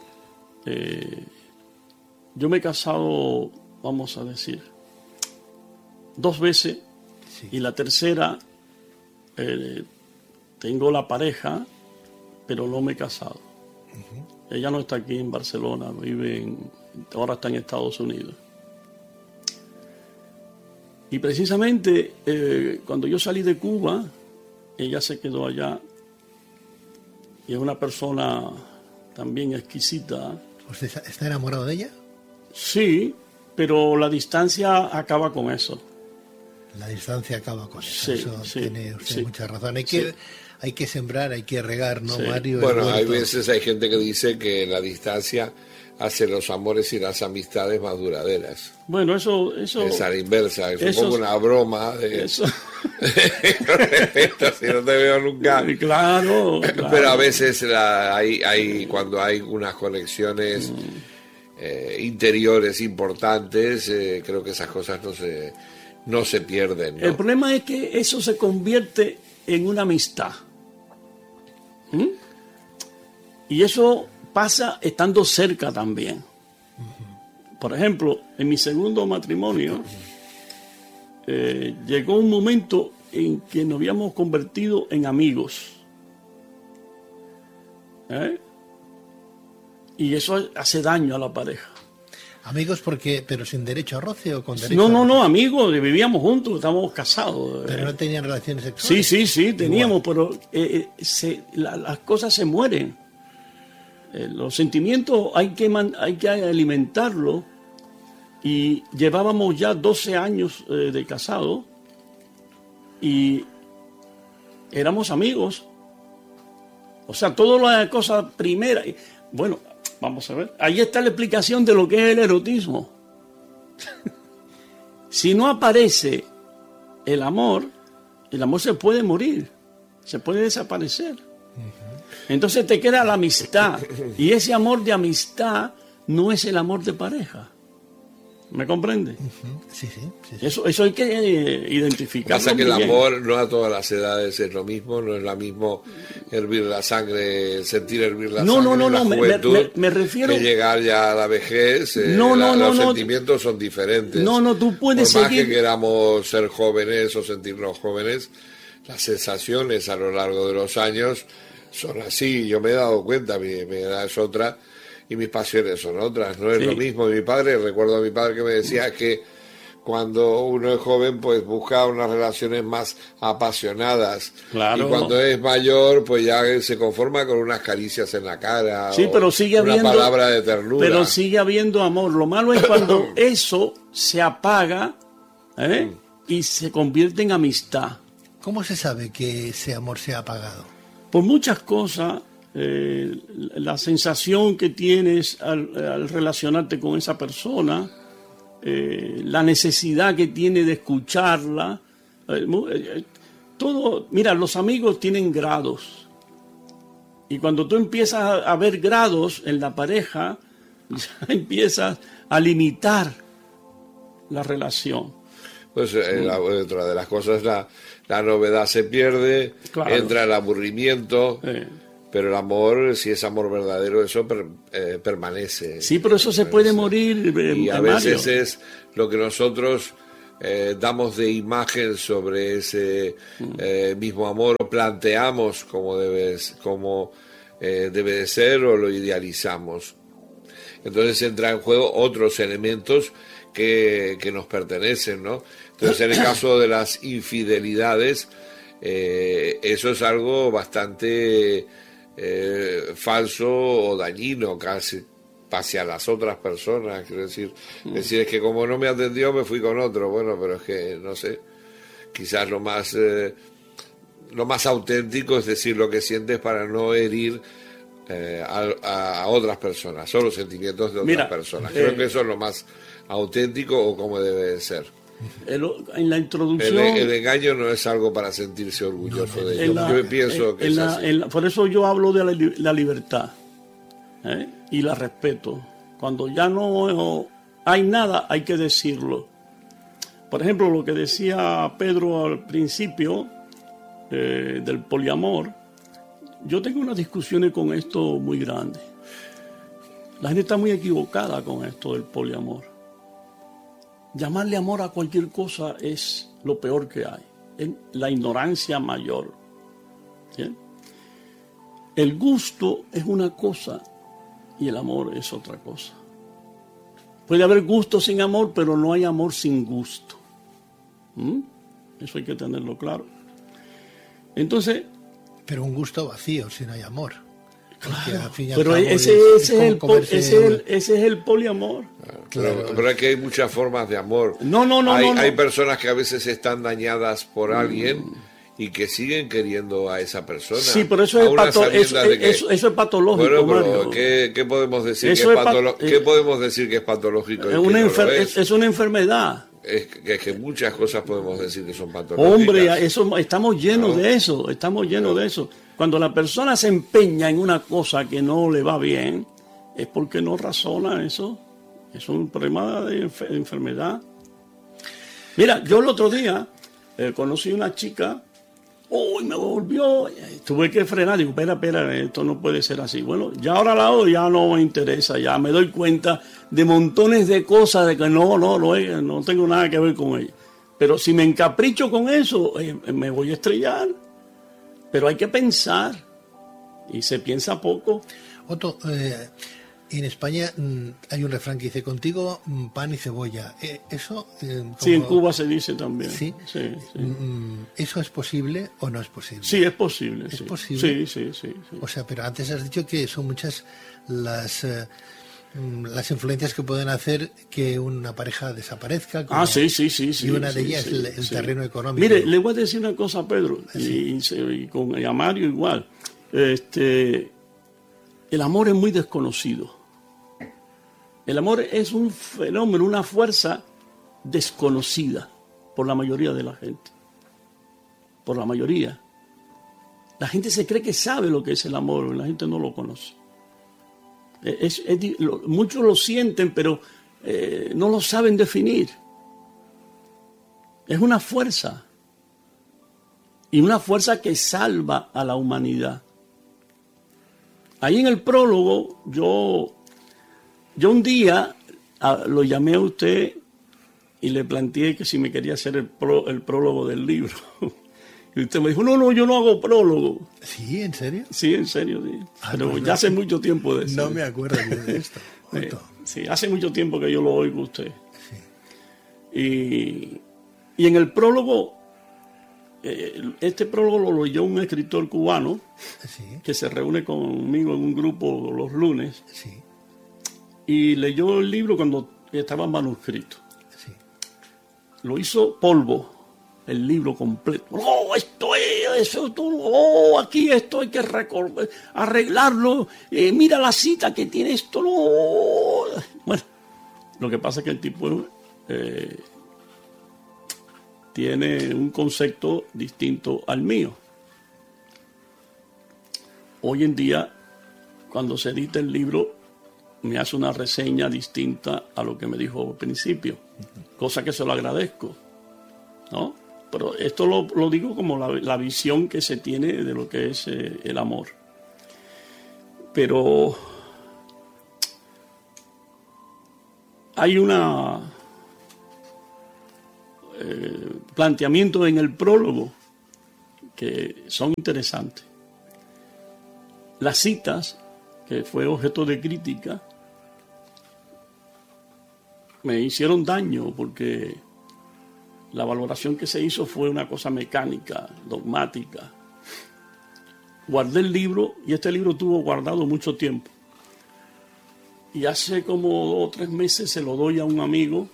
Yo me he casado, vamos a decir, 2 veces, sí. Y la tercera tengo la pareja, pero no me he casado. Uh-huh. Ella no está aquí en Barcelona, ahora está en Estados Unidos. Y precisamente cuando yo salí de Cuba, ella se quedó allá y es una persona también exquisita. ¿Usted está enamorado de ella? Sí, pero la distancia acaba con eso. La distancia acaba con eso. Sí, eso sí, tiene usted sí, mucha razón. Hay que sembrar, hay que regar, ¿no, sí. Mario? Bueno, hay veces hay gente que dice que la distancia hace los amores y las amistades más duraderas. Bueno, eso es a la inversa, es un poco una broma de eso. Si no te veo nunca. Claro. Pero a veces cuando hay unas conexiones interiores importantes, creo que esas cosas no se pierden, ¿no? El problema es que eso se convierte en una amistad. Y eso pasa estando cerca también. Por ejemplo, en mi segundo matrimonio llegó un momento en que nos habíamos convertido en amigos. Y eso hace daño a la pareja. Amigos pero sin derecho a roce o con derecho No, amigos, vivíamos juntos, estábamos casados. Pero no tenían relaciones sexuales. Sí, teníamos, pero las cosas se mueren. Los sentimientos hay que alimentarlos y llevábamos ya 12 años de casado y éramos amigos. O sea, todas las cosas primeras. Bueno, vamos a ver. Ahí está la explicación de lo que es el erotismo. Si no aparece el amor se puede morir, se puede desaparecer. Entonces te queda la amistad. Y ese amor de amistad no es el amor de pareja. ¿Me comprende? Sí. Eso hay que identificar. Pasa que el amor no a todas las edades es lo mismo, no es lo mismo hervir la sangre, sentir hervir la sangre en la juventud, me refiero que llegar ya a la vejez. Los sentimientos son diferentes. Tú puedes Por más seguir. que queramos ser jóvenes o sentirnos jóvenes, las sensaciones a lo largo de los años son así. Yo me he dado cuenta, mi edad es otra y mis pasiones son otras, no es lo mismo. Recuerdo a mi padre que me decía que cuando uno es joven pues busca unas relaciones más apasionadas, claro. Y cuando es mayor pues ya se conforma con unas caricias en la cara, pero sigue una palabra de ternura. Pero sigue habiendo amor. Lo malo es cuando eso se apaga y se convierte en amistad. ¿Cómo se sabe que ese amor se ha apagado? Por muchas cosas. La sensación que tienes al relacionarte con esa persona, la necesidad que tiene de escucharla, todo. Mira, los amigos tienen grados y cuando tú empiezas a ver grados en la pareja, ya empiezas a limitar la relación. Pues otra de las cosas, la novedad se pierde, claro. Entra el aburrimiento. Pero el amor, si es amor verdadero, eso permanece. Sí, pero eso se puede morir. Y a veces es lo que nosotros damos de imagen sobre ese mismo amor, o planteamos cómo debe de ser, o lo idealizamos. Entonces entra en juego otros elementos que nos pertenecen, ¿no? Entonces, en el caso de las infidelidades, eso es algo bastante falso o dañino casi hacia las otras personas. Quiero decir, es que como no me atendió me fui con otro. Bueno, pero es que no sé, quizás lo más auténtico es decir lo que sientes para no herir a otras personas, son los sentimientos de otras personas. Creo que eso es lo más auténtico, o como debe de ser. En la introducción, el engaño no es algo para sentirse orgulloso de ello. Yo pienso que es así. Por eso yo hablo de la libertad, y la respeto. Cuando ya no hay nada, hay que decirlo. Por ejemplo, lo que decía Pedro al principio del poliamor, yo tengo unas discusiones con esto muy grandes. La gente está muy equivocada con esto del poliamor. Llamarle amor a cualquier cosa es lo peor que hay. Es la ignorancia mayor. ¿Sí? El gusto es una cosa y el amor es otra cosa. Puede haber gusto sin amor, pero no hay amor sin gusto. Eso hay que tenerlo claro. Entonces... Pero un gusto vacío si no hay amor. Claro, pero ese es el poliamor. Claro. Pero es que hay muchas formas de amor. Hay personas que a veces están dañadas por alguien y que siguen queriendo a esa persona. Sí, pero eso es patológico. Bueno, pero ¿qué podemos decir ¿qué podemos decir que es patológico? Es una enfermedad. Es que muchas cosas podemos decir que son patológicas. Hombre, estamos llenos de eso, de eso. Cuando la persona se empeña en una cosa que no le va bien, es porque no razona eso. Es un problema de enfermedad. Mira, yo el otro día conocí una chica, me volvió, tuve que frenar, digo, espera, esto no puede ser así. Bueno, ya ahora la odio, ya no me interesa, ya me doy cuenta de montones de cosas de que no tengo nada que ver con ella. Pero si me encapricho con eso, me voy a estrellar. Pero hay que pensar, y se piensa poco. Otto, en España hay un refrán que dice, contigo pan y cebolla. ¿Eso? Sí, en Cuba se dice también. ¿Sí? Sí. ¿Eso es posible o no es posible? Sí, es posible. ¿Es posible? Sí. O sea, pero antes has dicho que son muchas las influencias que pueden hacer que una pareja desaparezca. Sí. Y una de ellas es el terreno económico. Mire, le voy a decir una cosa a Pedro, y a Mario igual. El amor es muy desconocido. El amor es un fenómeno, una fuerza desconocida por la mayoría de la gente. Por la mayoría. La gente se cree que sabe lo que es el amor, la gente no lo conoce. Muchos lo sienten, pero no lo saben definir. Es una fuerza. Y una fuerza que salva a la humanidad. Ahí en el prólogo, yo un día lo llamé a usted y le planteé que si me quería hacer el prólogo del libro. Y usted me dijo, no, yo no hago prólogo. ¿Sí? ¿En serio? Sí, en serio, sí. Pero pues ya hace mucho tiempo de eso. No me acuerdo de esto. Sí, hace mucho tiempo que yo lo oigo a usted. Sí. Y en el prólogo, este prólogo lo leyó un escritor cubano que se reúne conmigo en un grupo los lunes. Sí. Y leyó el libro cuando estaba manuscrito. Sí. Lo hizo polvo. El libro completo. Aquí esto hay que arreglarlo. Mira la cita que tiene esto. No. Bueno, lo que pasa es que el tipo tiene un concepto distinto al mío. Hoy en día, cuando se edita el libro, me hace una reseña distinta a lo que me dijo al principio, cosa que se lo agradezco, ¿no? Pero esto lo digo como la visión que se tiene de lo que es el amor. Pero hay una planteamiento en el prólogo que son interesantes. Las citas, que fue objeto de crítica, me hicieron daño porque la valoración que se hizo fue una cosa mecánica, dogmática. Guardé el libro y este libro tuvo guardado mucho tiempo. Y hace como 2 o 3 meses se lo doy a un amigo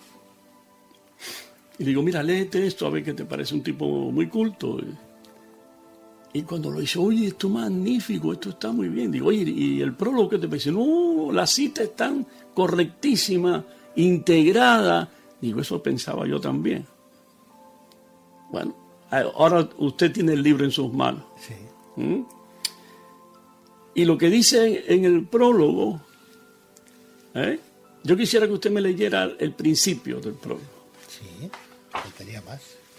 y digo, mira, léete esto a ver qué te parece, un tipo muy culto. Y cuando lo hice, oye, esto es magnífico, esto está muy bien. Digo, oye, ¿y el prólogo qué te parece? No, la cita es tan correctísima, integrada. Digo, eso pensaba yo también. Bueno, ahora usted tiene el libro en sus manos. Sí. ¿Mm? Y lo que dice en el prólogo, yo quisiera que usted me leyera el principio del prólogo. Sí, faltaría más.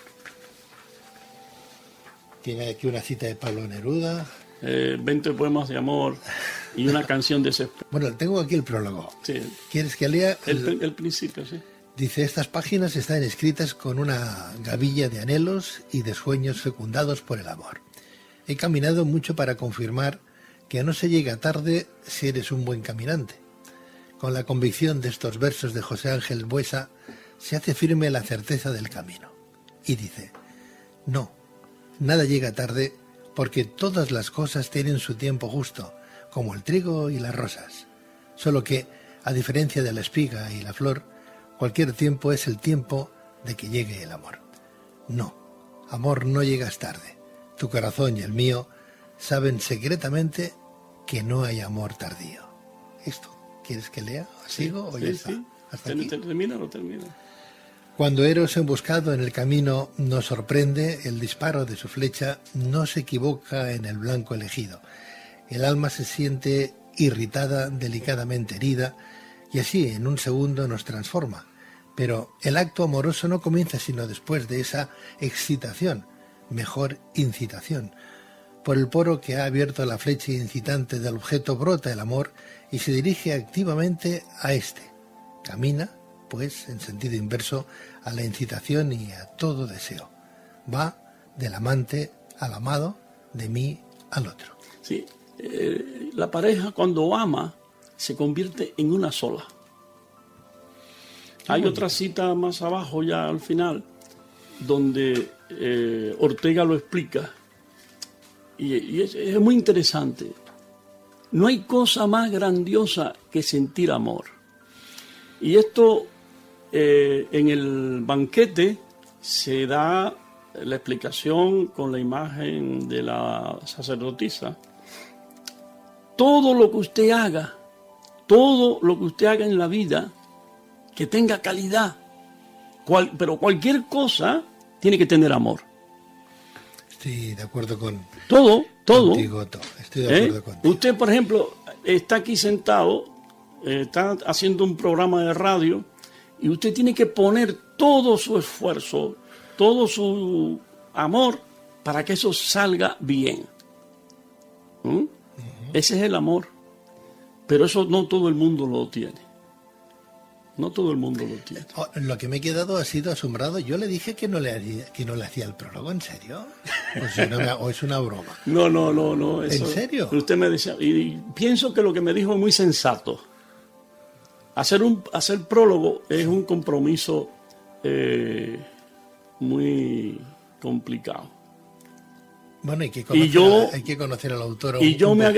Tiene aquí una cita de Pablo Neruda. 20 poemas de amor y una canción de desespero. Bueno, tengo aquí el prólogo. Sí. ¿Quieres que lea? El principio, sí. Dice, estas páginas están escritas con una gavilla de anhelos y de sueños fecundados por el amor. He caminado mucho para confirmar que no se llega tarde si eres un buen caminante. Con la convicción de estos versos de José Ángel Buesa se hace firme la certeza del camino. Y dice, no, nada llega tarde porque todas las cosas tienen su tiempo justo, como el trigo y las rosas. Solo que, a diferencia de la espiga y la flor, cualquier tiempo es el tiempo de que llegue el amor. No, amor, no llegas tarde. Tu corazón y el mío saben secretamente que no hay amor tardío. ¿Esto quieres que lea? ¿Sigo o ya está? Sí. ¿Hasta aquí? ¿Termina o no termina? Cuando Eros emboscado en el camino nos sorprende, el disparo de su flecha no se equivoca en el blanco elegido. El alma se siente irritada, delicadamente herida, y así en un segundo nos transforma. Pero el acto amoroso no comienza sino después de esa excitación, mejor incitación. Por el poro que ha abierto la flecha incitante del objeto brota el amor y se dirige activamente a éste. Camina, pues, en sentido inverso a la incitación y a todo deseo. Va del amante al amado, de mí al otro. Sí, la pareja cuando ama se convierte en una sola. Hay otra cita más abajo ya al final donde Ortega lo explica y es muy interesante. No hay cosa más grandiosa que sentir amor. Y esto en el banquete se da la explicación con la imagen de la sacerdotisa. Todo lo que usted haga en la vida que tenga calidad, pero cualquier cosa tiene que tener amor. Estoy de acuerdo con todo. Contigo, estoy de acuerdo contigo. Usted, por ejemplo, está aquí sentado, está haciendo un programa de radio y usted tiene que poner todo su esfuerzo, todo su amor para que eso salga bien. Ese es el amor. Pero eso no todo el mundo lo tiene. No todo el mundo lo tiene. Lo que me he quedado ha sido asombrado. Yo le dije que no le hacía el prólogo, ¿en serio? ¿O es una broma? No. ¿En serio? Usted me decía, y pienso que lo que me dijo es muy sensato. Hacer prólogo es un compromiso muy complicado. Bueno, hay que conocer al autor. Y yo le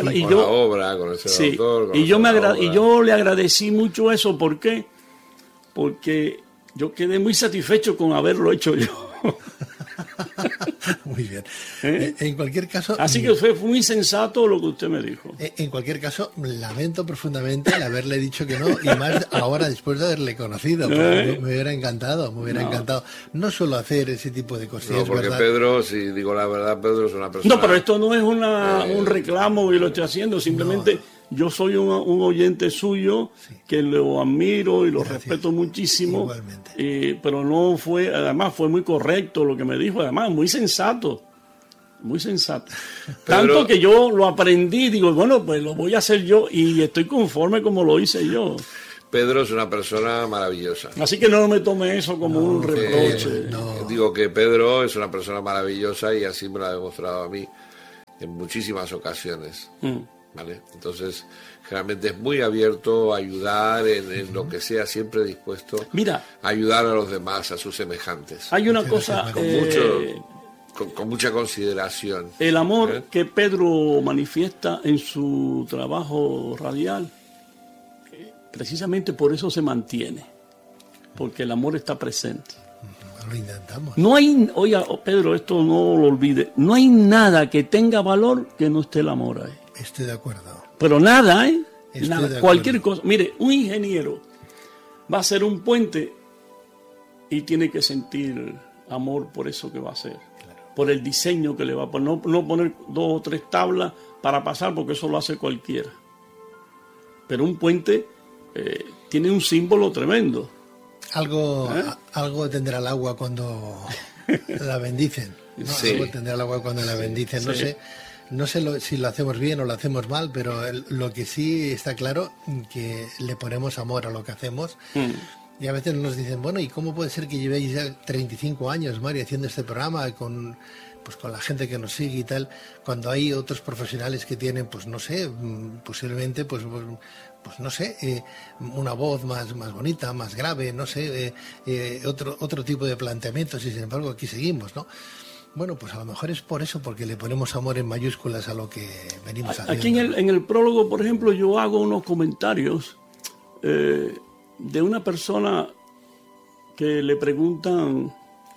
agradecí mucho eso. ¿Por qué? Porque yo quedé muy satisfecho con haberlo hecho yo. Muy bien. En cualquier caso... Así que fue muy sensato lo que usted me dijo. En cualquier caso, lamento profundamente el haberle dicho que no, y más ahora después de haberle conocido. Me hubiera encantado, No suelo hacer ese tipo de cosas. No, porque ¿verdad? Pedro, si digo la verdad, Pedro es una persona... No, pero esto no es un reclamo que lo estoy haciendo, simplemente... Yo soy un oyente suyo, sí, que lo admiro y lo respeto muchísimo. Igualmente. Pero no fue, además fue muy correcto lo que me dijo, además muy sensato. muy sensata. Pedro, Tanto que yo lo aprendí, digo, bueno, pues lo voy a hacer yo y estoy conforme como lo hice yo. Pedro es una persona maravillosa. Así que no me tome eso como un reproche. Digo que Pedro es una persona maravillosa y así me lo ha demostrado a mí en muchísimas ocasiones. ¿Vale? Entonces, generalmente es muy abierto a ayudar en lo que sea, siempre dispuesto a ayudar a los demás, a sus semejantes. Hay una cosa... Con mucha consideración. El amor que Pedro manifiesta en su trabajo radial, precisamente por eso se mantiene, porque el amor está presente. Lo intentamos. No hay, oiga, Pedro, esto no lo olvide, no hay nada que tenga valor que no esté el amor ahí. Estoy de acuerdo. Pero nada, Nada, cualquier cosa. Mire, un ingeniero va a hacer un puente y tiene que sentir amor por eso que va a hacer. Por el diseño que le va a poner, no poner 2 o 3 tablas para pasar, porque eso lo hace cualquiera. Pero un puente tiene un símbolo tremendo. Algo tendrá el agua cuando la bendicen, ¿no? Sí. Algo tendrá el agua cuando la bendicen. No sé si lo hacemos bien o lo hacemos mal, pero lo que sí está claro que le ponemos amor a lo que hacemos. Y a veces nos dicen, bueno, ¿y cómo puede ser que llevéis ya 35 años, Mario, haciendo este programa con la gente que nos sigue y tal, cuando hay otros profesionales que tienen, pues no sé, posiblemente, pues no sé, una voz más bonita, más grave, no sé, otro tipo de planteamientos, y sin embargo aquí seguimos, ¿no? Bueno, pues a lo mejor es por eso, porque le ponemos amor en mayúsculas a lo que venimos haciendo. Aquí en el prólogo, por ejemplo, yo hago unos comentarios de una persona que le preguntan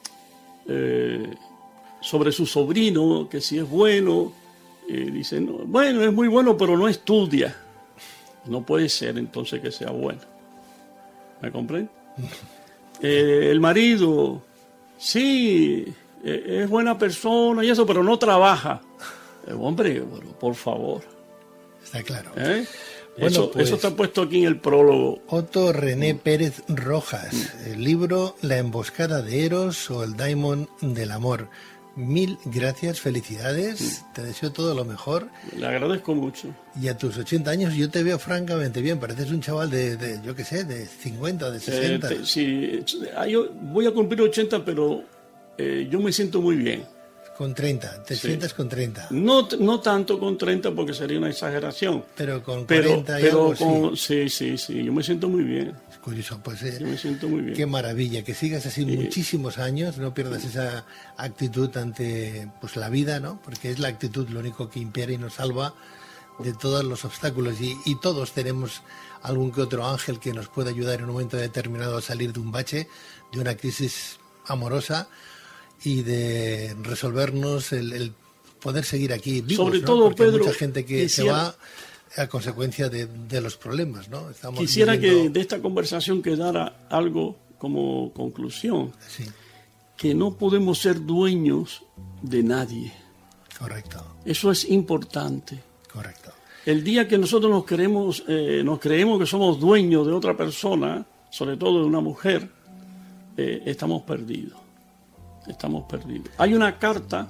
sobre su sobrino, que si es bueno, y dice, no, bueno, es muy bueno, pero no estudia. No puede ser entonces que sea bueno. ¿Me comprende? El marido, sí, es buena persona y eso, pero no trabaja. Hombre, bueno, por favor. Está claro. Bueno, eso está puesto aquí en el prólogo. Otto René Pérez Rojas, el libro La emboscada de Eros o el Daimon del amor. 1000 gracias, felicidades, te deseo todo lo mejor. Le agradezco mucho. Y a tus 80 años yo te veo francamente bien, pareces un chaval de yo qué sé, de 50, de 60. Sí, yo voy a cumplir 80, pero yo me siento muy bien. Con 30, te sientes con 30. No tanto con 30 porque sería una exageración. Pero con 40 y algo, sí, yo me siento muy bien. Es curioso, pues yo me siento muy bien. Qué maravilla, que sigas así muchísimos años, no pierdas esa actitud ante pues la vida, ¿no? Porque es la actitud lo único que impera y nos salva de todos los obstáculos y todos tenemos algún que otro ángel que nos puede ayudar en un momento determinado a salir de un bache, de una crisis amorosa, y de resolvernos el poder seguir aquí vivos, sobre ¿no? todo, porque Pedro, hay mucha gente que se va a consecuencia de los problemas, ¿no? Quisiera que de esta conversación quedara algo como conclusión, que no podemos ser dueños de nadie. Correcto. Eso es importante. Correcto. El día que nosotros nos creemos que somos dueños de otra persona, sobre todo de una mujer, estamos perdidos. Estamos perdidos. Hay una carta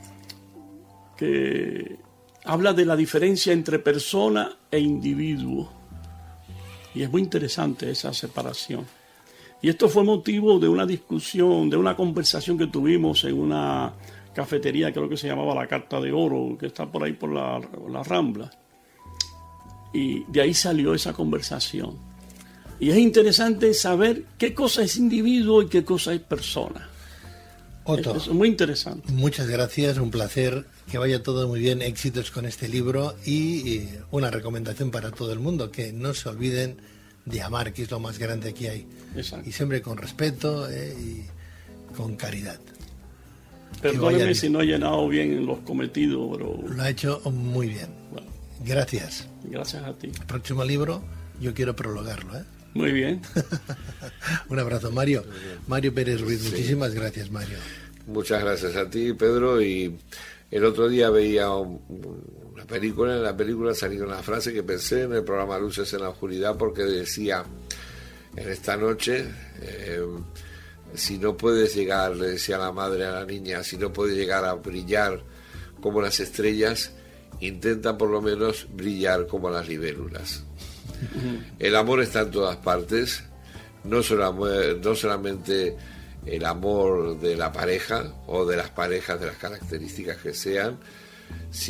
que habla de la diferencia entre persona e individuo. Y es muy interesante esa separación. Y esto fue motivo de una discusión, de una conversación que tuvimos en una cafetería, creo que se llamaba La Carta de Oro, que está por ahí por la Rambla. Y de ahí salió esa conversación. Y es interesante saber qué cosa es individuo y qué cosa es persona. Otto, es muy interesante. Muchas gracias, un placer, que vaya todo muy bien, éxitos con este libro y una recomendación para todo el mundo, que no se olviden de amar, que es lo más grande que hay. Exacto. Y siempre con respeto y con caridad. Perdóneme si no he llenado bien los cometidos, pero... Lo ha hecho muy bien. Bueno, gracias. Gracias a ti. El próximo libro yo quiero prologarlo, Muy bien. Un abrazo, Mario. Mario Pérez Ruiz, muchísimas gracias, Mario. Muchas gracias a ti, Pedro. Y el otro día veía una película, en la película salió una frase que pensé en el programa Luces en la Oscuridad, porque decía, en esta noche, si no puedes llegar, le decía la madre a la niña, si no puedes llegar a brillar como las estrellas intentan por lo menos brillar como las libélulas. El amor está en todas partes, no solamente el amor de la pareja o de las parejas de las características que sean,